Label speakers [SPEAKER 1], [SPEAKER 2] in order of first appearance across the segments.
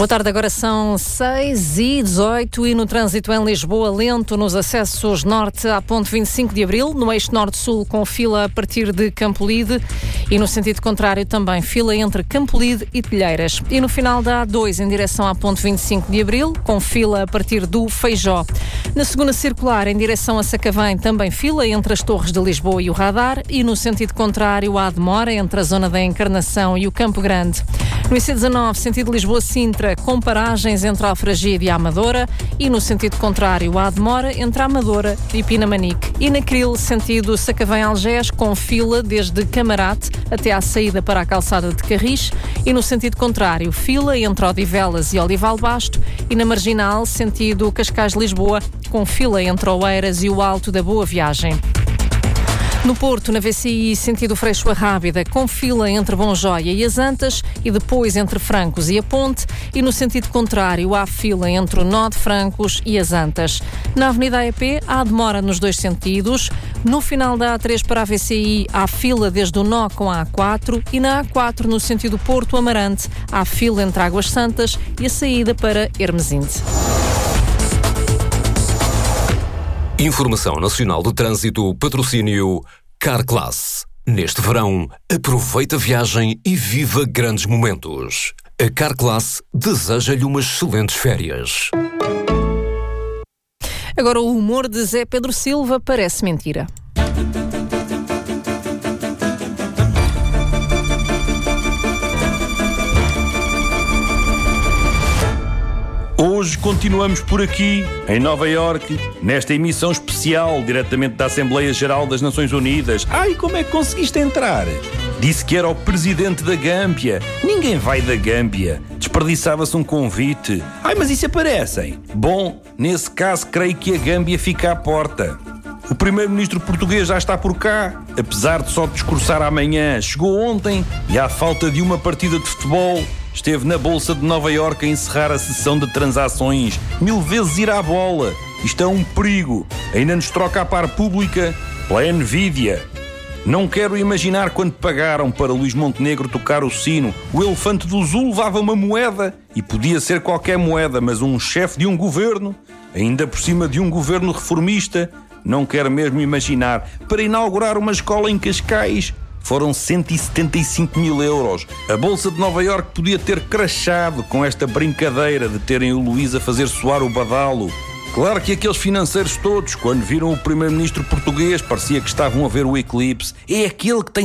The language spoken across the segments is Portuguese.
[SPEAKER 1] Boa tarde, agora são 6h18 e no trânsito em Lisboa, lento nos acessos norte à ponte 25 de Abril, no eixo norte-sul com fila a partir de Campolide e no sentido contrário também fila entre Campolide e Telheiras. E no final da A2 em direção à ponte 25 de Abril, com fila a partir do Feijó. Na segunda circular em direção a Sacavém também fila entre as Torres de Lisboa e o Radar e no sentido contrário há demora entre a zona da Encarnação e o Campo Grande. No IC19, sentido Lisboa-Sintra, com paragens entre Alfragide e a Amadora e no sentido contrário há demora entre a Amadora e Pinamanique. E na Cril, sentido Sacavém-Algés, com fila desde Camarate até à saída para a calçada de Carris e no sentido contrário, fila entre Odivelas e Olival Basto e na Marginal, sentido Cascais-Lisboa, com fila entre Oeiras e o Alto da Boa Viagem. No Porto, na VCI, sentido Freixo a Rábida, com fila entre Bonjóia e as Antas e depois entre Francos e a Ponte e no sentido contrário há fila entre o Nó de Francos e as Antas. Na Avenida AEP há demora nos dois sentidos. No final da A3 para a VCI há fila desde o Nó com a A4 e na A4 no sentido Porto-Amarante há fila entre Águas Santas e a saída para Hermesinde.
[SPEAKER 2] Informação Nacional do Trânsito, patrocínio Carclass. Neste verão, aproveita a viagem e viva grandes momentos. A Carclass deseja-lhe umas excelentes férias.
[SPEAKER 1] Agora o humor de Zé Pedro Silva parece mentira.
[SPEAKER 3] Hoje continuamos por aqui, em Nova Iorque, nesta emissão especial, diretamente da Assembleia Geral das Nações Unidas. Ai, como é que conseguiste entrar? Disse que era o presidente da Gâmbia. Ninguém vai da Gâmbia. Desperdiçava-se um convite. Ai, mas isso aparecem. Bom, nesse caso, creio que a Gâmbia fica à porta. O primeiro-ministro português já está por cá, apesar de só discursar amanhã. Chegou ontem e, à falta de uma partida de futebol, esteve na Bolsa de Nova Iorque a encerrar a sessão de transações. 1000 vezes ir à bola. Isto é um perigo. Ainda nos troca a par pública pela Nvidia. Não quero imaginar quando pagaram para Luís Montenegro tocar o sino. O elefante do Zul levava uma moeda e podia ser qualquer moeda, mas um chefe de um governo, ainda por cima de um governo reformista, não quero mesmo imaginar. Para inaugurar uma escola em Cascais foram 175 mil euros. A Bolsa de Nova Iorque podia ter crashado com esta brincadeira de terem o Luís a fazer soar o badalo. Claro que aqueles financeiros todos, quando viram o primeiro-ministro português, parecia que estavam a ver o eclipse. É aquele que tem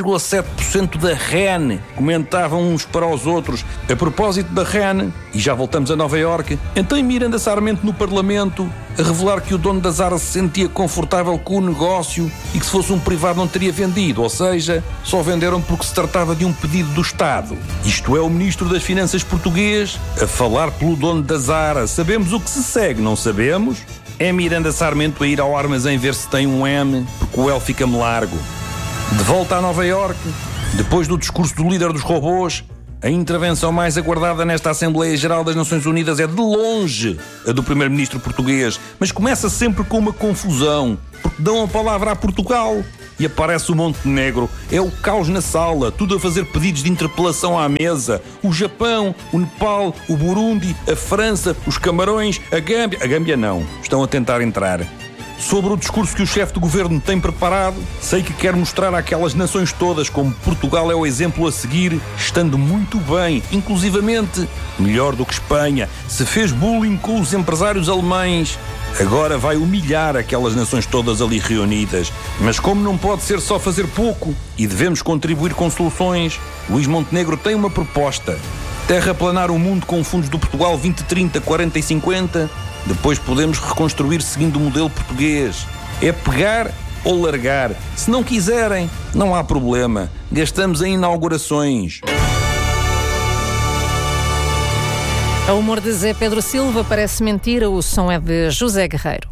[SPEAKER 3] 3,7% da REN, comentavam uns para os outros. A propósito da REN, e já voltamos a Nova Iorque, então Miranda Sarmento no Parlamento a revelar que o dono da Zara se sentia confortável com o negócio e que se fosse um privado não teria vendido, ou seja, só venderam porque se tratava de um pedido do Estado. Isto é o Ministro das Finanças português a falar pelo dono da Zara. Sabemos o que se segue, não sabemos? É Miranda Sarmento a ir ao armazém ver se tem um M, porque o L fica-me largo. De volta a Nova Iorque, depois do discurso do líder dos robôs, a intervenção mais aguardada nesta Assembleia Geral das Nações Unidas é de longe a do primeiro-ministro português, mas começa sempre com uma confusão, porque dão a palavra a Portugal e aparece o Montenegro. É o caos na sala, tudo a fazer pedidos de interpelação à mesa. O Japão, o Nepal, o Burundi, a França, os Camarões, a Gâmbia... A Gâmbia não, estão a tentar entrar. Sobre o discurso que o chefe do governo tem preparado, sei que quer mostrar àquelas nações todas como Portugal é o exemplo a seguir, estando muito bem, inclusivamente melhor do que Espanha. Se fez bullying com os empresários alemães, agora vai humilhar aquelas nações todas ali reunidas. Mas como não pode ser só fazer pouco e devemos contribuir com soluções, Luís Montenegro tem uma proposta: terraplanar o mundo com fundos do Portugal 2030, 40 e 50. Depois podemos reconstruir seguindo o modelo português. É pegar ou largar. Se não quiserem, não há problema. Gastamos em inaugurações.
[SPEAKER 1] O humor de Zé Pedro Silva parece mentira. O som é de José Guerreiro.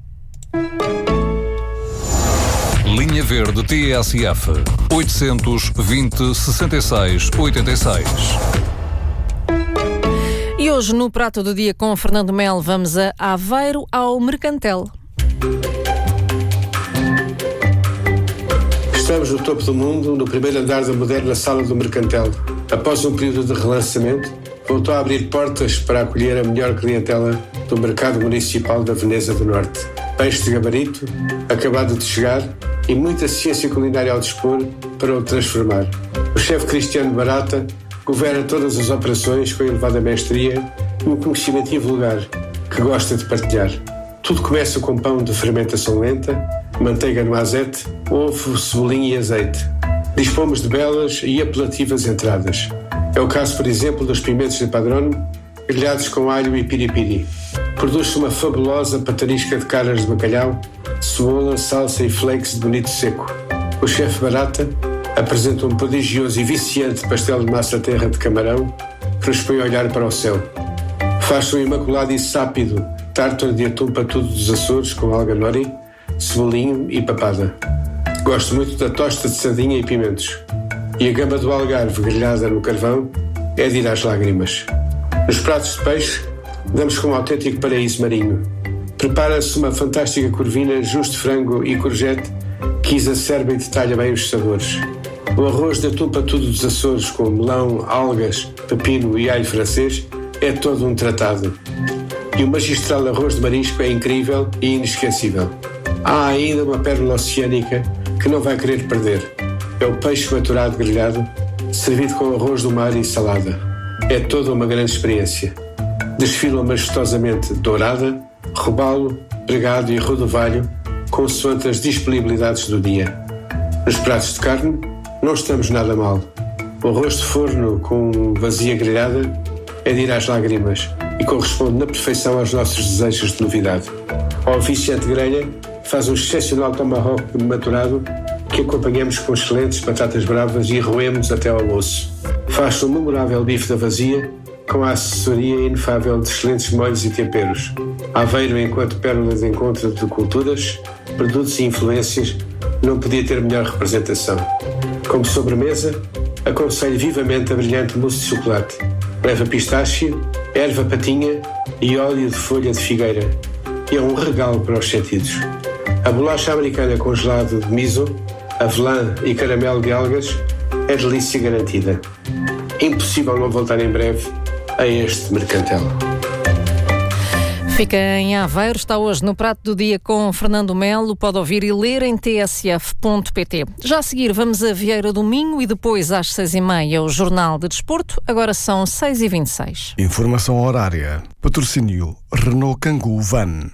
[SPEAKER 2] Linha Verde TSF 820 66 86.
[SPEAKER 1] E hoje, no Prato do Dia com Fernando Melo, vamos a Aveiro, ao Mercantel.
[SPEAKER 4] Estamos no topo do mundo, no primeiro andar da moderna Sala do Mercantel. após um período de relançamento, voltou a abrir portas para acolher a melhor clientela do mercado municipal da Veneza do Norte. Peixe de gabarito, acabado de chegar, e muita ciência culinária ao dispor para o transformar. O chefe Cristiano Barata governa todas as operações com elevada mestria e um conhecimento invulgar que gosta de partilhar. Tudo começa com pão de fermentação lenta, manteiga no azete, ovo, cebolinha e azeite. Dispomos de belas e apelativas entradas. É o caso, por exemplo, dos pimentos de padrão, grelhados com alho e piripiri. Produz-se uma fabulosa patanisca de caras de bacalhau, cebola, salsa e flakes de bonito seco. O chefe Barata apresenta um prodigioso e viciante pastel de massa terra de camarão que nos põe a olhar para o céu. Faz-se um imaculado e sápido tártaro de atum patudo dos Açores com alga nori, cebolinho e papada. Gosto muito da tosta de sardinha e pimentos. E a gamba do Algarve grelhada no carvão é de ir às lágrimas. Nos pratos de peixe, damos com um autêntico paraíso marinho. Prepara-se uma fantástica corvina, jus de frango e courgette que exacerba e detalha bem os sabores. O arroz de atum patudo dos Açores com melão, algas, pepino e alho francês é todo um tratado. E o magistral arroz de marisco é incrível e inesquecível. Há ainda uma pérola oceânica que não vai querer perder. É o peixe maturado grelhado, servido com arroz do mar e salada. É toda uma grande experiência. Desfila majestosamente dourada, robalo, pregado e rodovalho, consoante as disponibilidades do dia. Nos pratos de carne, não estamos nada mal. O arroz de forno com vazia grelhada é de ir às lágrimas e corresponde na perfeição aos nossos desejos de novidade. O oficiante grelha faz um excepcional tomahawk maturado que acompanhamos com excelentes batatas bravas e roemos até ao osso. Faz-se um memorável bife da vazia com a assessoria inefável de excelentes molhos e temperos. Aveiro, enquanto pérola de encontro de culturas, produtos e influências, não podia ter melhor representação. Como sobremesa, aconselho vivamente a brilhante mousse de chocolate. Leva pistache, erva patinha e óleo de folha de figueira. E é um regalo para os sentidos. A bolacha americana com gelado de miso, avelã e caramelo de algas é delícia garantida. Impossível não voltar em breve a este mercantil.
[SPEAKER 1] Fica em Aveiro, está hoje no Prato do Dia com Fernando Melo, pode ouvir e ler em tsf.pt. Já a seguir vamos a Vieira do Minho e depois às 6h30 o Jornal de Desporto, agora são 6h26.
[SPEAKER 5] Informação horária, patrocínio Renault Kangoo Van.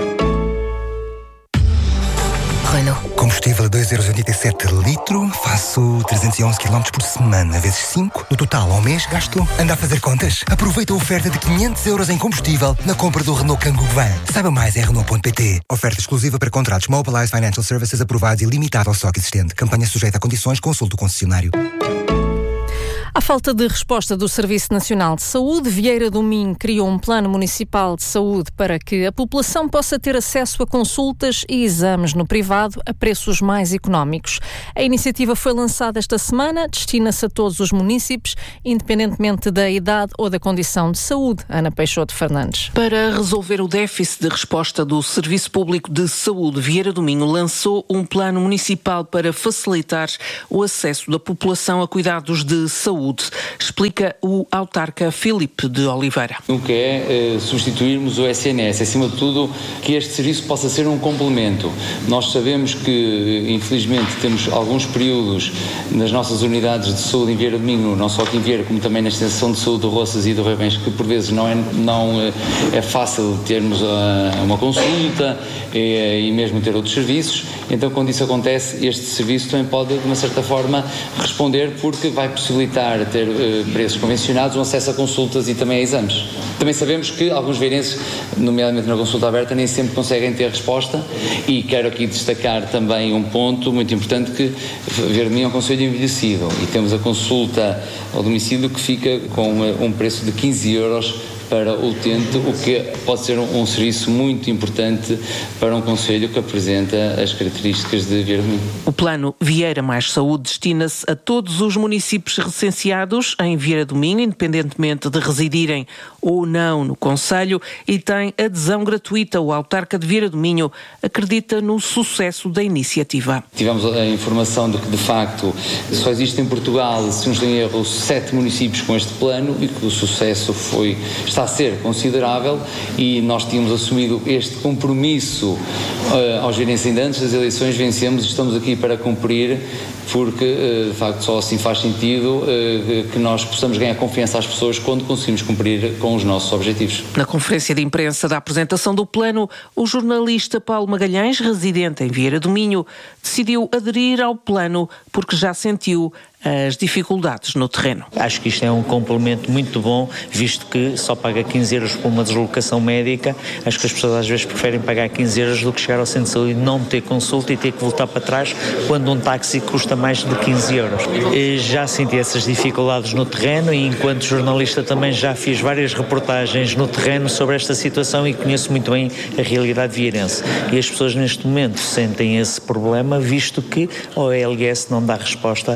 [SPEAKER 6] Renault. Combustível a 2,87€ litro, faço 311 km por semana, vezes 5. No total, ao mês, gasto. Anda a fazer contas? Aproveita a oferta de 500€ em combustível na compra do Renault Kangoo Van. Saiba mais em Renault.pt. Oferta exclusiva para contratos Mobilize Financial Services aprovados e limitada ao estoque existente. Campanha sujeita a condições, consulte o concessionário.
[SPEAKER 1] À falta de resposta do Serviço Nacional de Saúde, Vieira do Minho criou um plano municipal de saúde para que a população possa ter acesso a consultas e exames no privado a preços mais económicos. A iniciativa foi lançada esta semana, destina-se a todos os munícipes, independentemente da idade ou da condição de saúde. Ana Peixoto Fernandes.
[SPEAKER 7] Para resolver o déficit de resposta do Serviço Público de Saúde, Vieira do Minho lançou um plano municipal para facilitar o acesso da população a cuidados de saúde. Explica o autarca Filipe de Oliveira.
[SPEAKER 8] O que é substituirmos o SNS, acima de tudo que este serviço possa ser um complemento. Nós sabemos que, infelizmente, temos alguns períodos nas nossas unidades de saúde em Vieira do Minho, não só aqui em Vieira, como também na extensão de saúde de Roças e do Ravens, que por vezes não é fácil termos uma consulta e mesmo ter outros serviços. Então, quando isso acontece, este serviço também pode, de uma certa forma, responder, porque vai possibilitar ter preços convencionados, um acesso a consultas e também a exames. Também sabemos que alguns veirenses, nomeadamente na consulta aberta, nem sempre conseguem ter resposta, e quero aqui destacar também um ponto muito importante, que Vieira do Minho é um concelho envelhecido e temos a consulta ao domicílio que fica com um preço de 15€ para o utente, o que pode ser um serviço muito importante para um concelho que apresenta as características de Vieira do Minho.
[SPEAKER 7] O plano Vieira Mais Saúde destina-se a todos os municípios recenseados em Vieira do Minho, independentemente de residirem ou não no concelho, e tem adesão gratuita. O autarca de Vieira do Minho acredita no sucesso da iniciativa.
[SPEAKER 8] Tivemos a informação de que, de facto, só existe em Portugal, se não estou em erro, 7 municípios com este plano e que o sucesso está a ser considerável, e nós tínhamos assumido este compromisso aos gerentes ainda antes das eleições, vencemos e estamos aqui para cumprir, porque de facto só assim faz sentido que nós possamos ganhar confiança às pessoas quando conseguimos cumprir com os nossos objetivos.
[SPEAKER 7] Na conferência de imprensa da apresentação do plano, o jornalista Paulo Magalhães, residente em Vieira do Minho, decidiu aderir ao plano porque já sentiu as dificuldades no terreno.
[SPEAKER 9] Acho que isto é um complemento muito bom, visto que só paga 15 euros por uma deslocação médica. Acho que as pessoas às vezes preferem pagar 15 euros do que chegar ao centro de saúde e não ter consulta e ter que voltar para trás quando um táxi custa mais de 15 euros. Já senti essas dificuldades no terreno e, enquanto jornalista, também já fiz várias reportagens no terreno sobre esta situação e conheço muito bem a realidade vieirense. E as pessoas neste momento sentem esse problema, visto que a OLS não dá resposta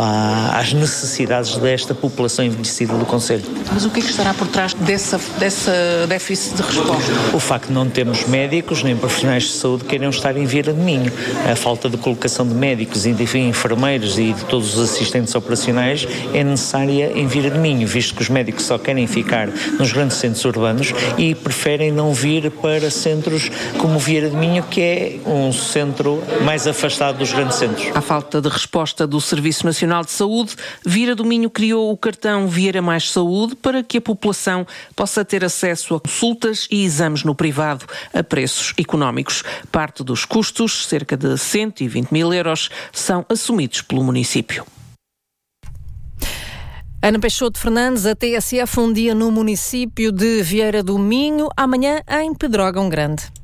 [SPEAKER 9] às necessidades desta população envelhecida do concelho.
[SPEAKER 7] Mas o que é que estará por trás dessa déficit de resposta?
[SPEAKER 9] O facto de não termos médicos nem profissionais de saúde que queiram estar em Vieira do Minho. A falta de colocação de médicos, enfermeiros e de todos os assistentes operacionais é necessária em Vieira do Minho, visto que os médicos só querem ficar nos grandes centros urbanos e preferem não vir para centros como Vieira do Minho, que é um centro mais afastado dos grandes centros.
[SPEAKER 7] À falta de resposta do Serviço Nacional de Saúde, Vieira do Minho criou o cartão Vieira Mais Saúde para que a população possa ter acesso a consultas e exames no privado a preços económicos. Parte dos custos, cerca de 120 mil euros, são assumidos pelo município.
[SPEAKER 1] Ana Peixoto Fernandes, a TSF um dia no município de Vieira do Minho, amanhã em Pedrógão Grande.